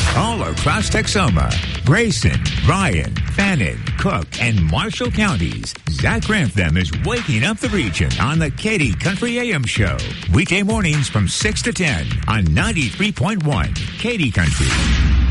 All across Texoma, Grayson, Bryan, Fannin, Cook, and Marshall counties, Zach Grantham is waking up the region on the Katy Country AM Show. Weekday mornings from 6 to 10 on 93.1 Katy Country.